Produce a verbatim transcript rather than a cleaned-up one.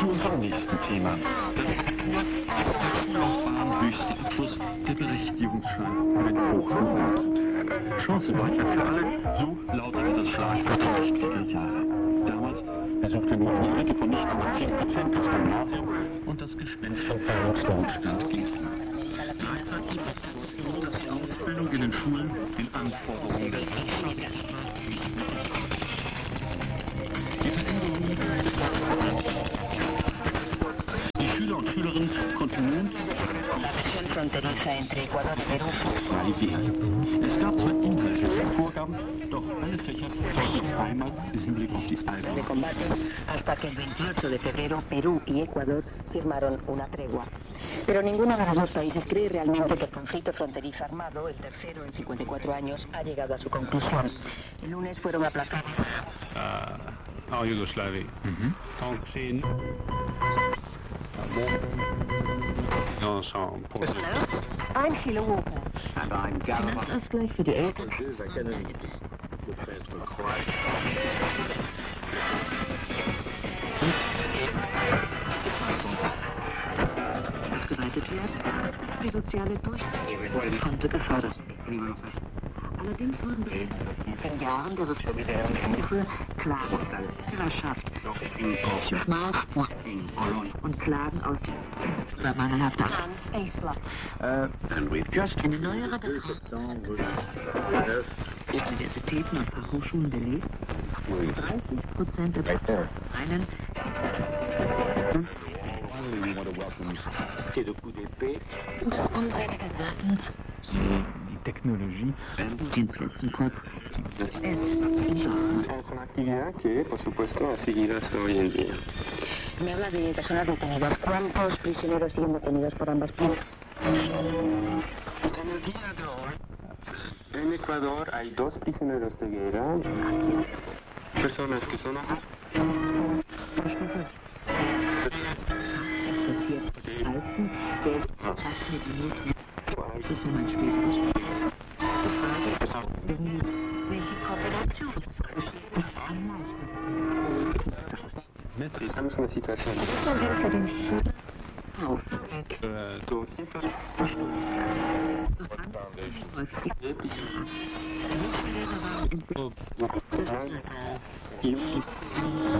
zu unserem nächsten Thema. Das höchste Abschluss der Berechtigungsschein für den Hochschulabend. Chancengleichheit für alle, so lautete das Schlagwort der sechziger Jahre. Damals besuchte nur die Rede von nicht über zehn Prozent des Gymnasium und das Gespenst von Verlustland stand Gießen. Gleichzeitig dass die Ausbildung in den Schulen den Anforderungen der Die Schüler und Schülerinnen konnten nun es gab zwar inhaltliche Vorgaben, doch alle Fächer sollten einmal im Hinblick auf die Alpen. Hasta que el veintiocho de febrero Perú y Ecuador firmaron una tregua. Pero ninguno de los dos países cree realmente que el conflicto fronterizo armado, el tercero en cincuenta y cuatro años, ha llegado a su conclusión. El lunes fueron aplazados. Uh, oh, Yugoslavia. Mhm. Tonkin. Ensemble. Angelo Walker. Finanzausgleich für die Eltern. Ausgeweitet werden, die soziale Durchführung konnte gefördert werden. Allerdings wurden in den Jahren der Sozialisierungshilfe Klagen Schülerschaft, Schmach und Klagen aus über mangelhafte Eine neuere Universitäten und Fachhochschulen belegt, dreißig Prozent der einen unserer Gesatten Die Technologie den letzten Kopf. Una actividad que, por supuesto, ha seguido hasta hoy en día. Me habla de personas detenidas. ¿Cuántos prisioneros siguen detenidos por ambas partes? En el día de hoy, en Ecuador hay dos prisioneros de guerra, personas que son Estamos en una situación uh,